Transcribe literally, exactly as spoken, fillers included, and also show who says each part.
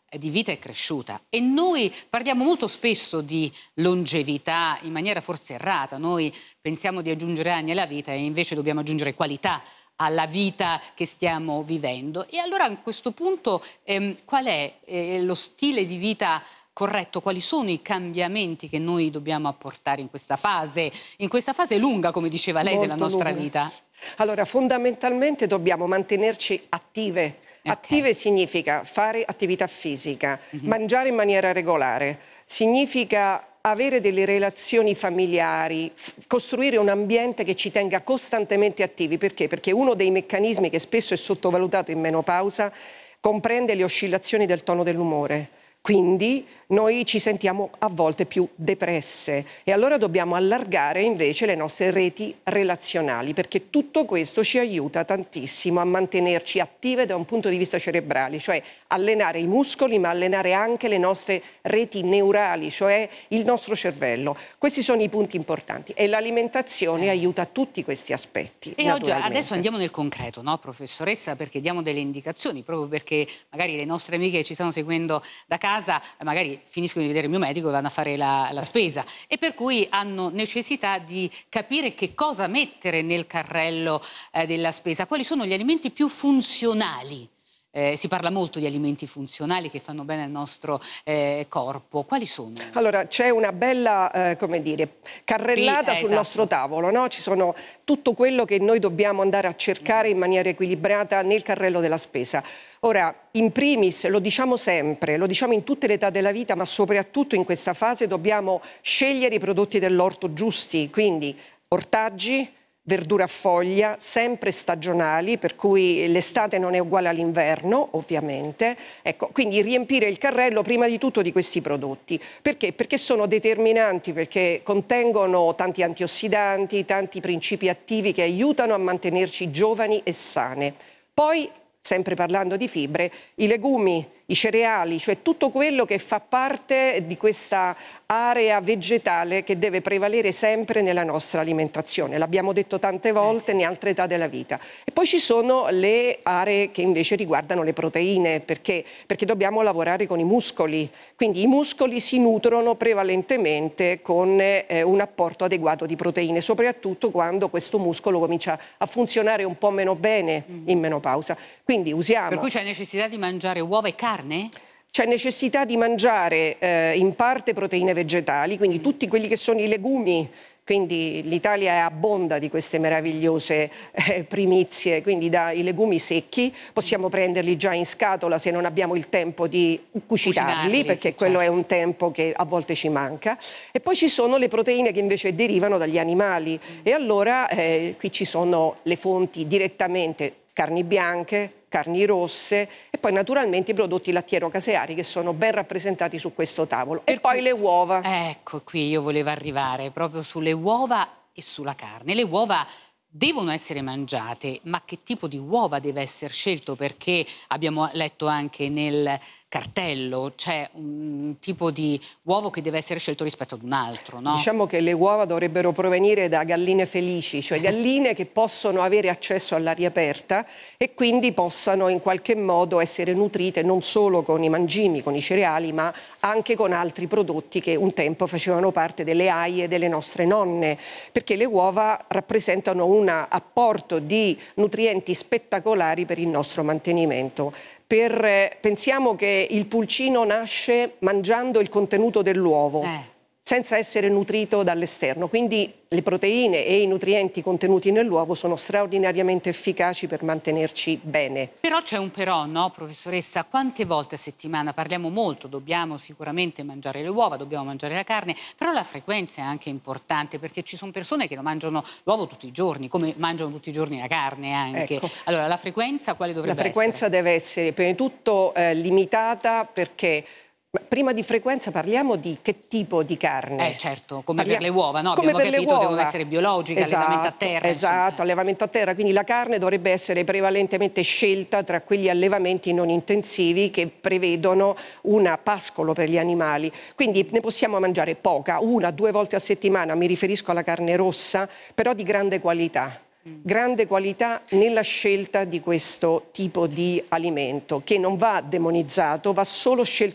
Speaker 1: di vita è cresciuta e noi parliamo molto spesso di longevità in maniera forse errata. Noi pensiamo di aggiungere anni alla vita e invece dobbiamo aggiungere qualità alla vita che stiamo vivendo. E allora a questo punto ehm, qual è eh, lo stile di vita corretto? Quali sono i cambiamenti che noi dobbiamo apportare in questa fase, in questa fase lunga, come diceva lei,
Speaker 2: Molto
Speaker 1: della nostra
Speaker 2: lunga.
Speaker 1: vita?
Speaker 2: Allora, fondamentalmente dobbiamo mantenerci attive.
Speaker 1: Okay.
Speaker 2: Attive significa fare attività fisica,
Speaker 1: Mm-hmm.
Speaker 2: mangiare in maniera regolare, significa avere delle relazioni familiari, costruire un ambiente che ci tenga costantemente attivi. Perché? Perché uno dei meccanismi che spesso è sottovalutato in menopausa comprende le oscillazioni del tono dell'umore. Quindi noi ci sentiamo a volte più depresse e allora dobbiamo allargare invece le nostre reti relazionali, perché tutto questo ci aiuta tantissimo a mantenerci attive da un punto di vista cerebrale, cioè allenare i muscoli ma allenare anche le nostre reti neurali, cioè il nostro cervello. Questi sono i punti importanti e l'alimentazione
Speaker 1: Eh.
Speaker 2: aiuta tutti questi aspetti.
Speaker 1: E oggi adesso andiamo nel concreto, no, professoressa, perché diamo delle indicazioni, proprio perché magari le nostre amiche che ci stanno seguendo da casa magari finiscono di vedere il mio medico e vanno a fare la, la spesa e per cui hanno necessità di capire che cosa mettere nel carrello eh, della spesa, quali sono gli alimenti più funzionali. Eh, si parla molto di alimenti funzionali che fanno bene al nostro eh, corpo. Quali sono?
Speaker 2: Allora, c'è una bella, eh, come dire, carrellata
Speaker 1: Sì, eh,
Speaker 2: sul
Speaker 1: esatto.
Speaker 2: nostro tavolo, no? Ci sono tutto quello che noi dobbiamo andare a cercare in maniera equilibrata nel carrello della spesa. Ora, in primis, lo diciamo sempre, lo diciamo in tutte le età della vita, ma soprattutto in questa fase dobbiamo scegliere i prodotti dell'orto giusti, quindi ortaggi, verdura a foglia, sempre stagionali, per cui l'estate non è uguale all'inverno, ovviamente. Ecco, quindi riempire il carrello prima di tutto di questi prodotti. Perché? Perché sono determinanti, perché contengono tanti antiossidanti, tanti principi attivi che aiutano a mantenerci giovani e sane. Poi, sempre parlando di fibre, i legumi, i cereali, cioè tutto quello che fa parte di questa area vegetale che deve prevalere sempre nella nostra alimentazione. L'abbiamo detto tante volte, eh sì, in altre età della vita. E poi ci sono le aree che invece riguardano le proteine, perché? Perché dobbiamo lavorare con i muscoli. Quindi i muscoli si nutrono prevalentemente con eh, un apporto adeguato di proteine, soprattutto quando questo muscolo comincia a funzionare un po' meno bene mm. in menopausa. Quindi usiamo...
Speaker 1: Per cui c'è necessità di mangiare uova e carne?
Speaker 2: C'è necessità di mangiare eh, in parte proteine vegetali, quindi mm. tutti quelli che sono i legumi, quindi l'Italia è abbonda di queste meravigliose eh, primizie, quindi dai legumi secchi, possiamo prenderli già in scatola se non abbiamo il tempo di cucinarli, Cucinarli perché sì, quello certo. è un tempo che a volte ci manca. E poi ci sono le proteine che invece derivano dagli animali mm. e allora eh, qui ci sono le fonti direttamente carni bianche, carni rosse e poi naturalmente i prodotti lattiero-caseari che sono ben rappresentati su questo tavolo. Per e poi le uova.
Speaker 1: Ecco, qui io volevo arrivare proprio sulle uova e sulla carne. Le uova devono essere mangiate, ma che tipo di uova deve essere scelto? Perché abbiamo letto anche nel cartello, c'è un tipo di uovo che deve essere scelto rispetto ad un altro, no?
Speaker 2: Diciamo che le uova dovrebbero provenire da galline felici, cioè galline che possono avere accesso all'aria aperta e quindi possano in qualche modo essere nutrite non solo con i mangimi, con i cereali, ma anche con altri prodotti che un tempo facevano parte delle aie delle nostre nonne, perché le uova rappresentano un apporto di nutrienti spettacolari per il nostro mantenimento. Per, eh, pensiamo che il pulcino nasce mangiando il contenuto dell'uovo, eh. senza essere nutrito dall'esterno, quindi le proteine e i nutrienti contenuti nell'uovo sono straordinariamente efficaci per mantenerci bene.
Speaker 1: Però c'è un però, no, professoressa? Quante volte a settimana? Parliamo molto, dobbiamo sicuramente mangiare le uova, dobbiamo mangiare la carne, però la frequenza è anche importante perché ci sono persone che lo mangiano l'uovo tutti i giorni, come mangiano tutti i giorni la carne anche. Ecco. Allora, la frequenza quale dovrebbe essere?
Speaker 2: La frequenza
Speaker 1: essere?
Speaker 2: deve essere prima di tutto eh, limitata perché... Ma prima di frequenza parliamo di che tipo di carne?
Speaker 1: Eh certo, come
Speaker 2: Parliamo...
Speaker 1: per le uova, no?
Speaker 2: Come
Speaker 1: Abbiamo
Speaker 2: per
Speaker 1: capito
Speaker 2: le uova.
Speaker 1: Devono essere biologiche,
Speaker 2: Esatto,
Speaker 1: allevamento a terra.
Speaker 2: Esatto, insomma. allevamento a terra, quindi la carne dovrebbe essere prevalentemente scelta tra quegli allevamenti non intensivi che prevedono un pascolo per gli animali. Quindi ne possiamo mangiare poca, una, due volte a settimana, mi riferisco alla carne rossa, però di grande qualità. grande qualità nella scelta di questo tipo di alimento, che non va demonizzato, va solo scelto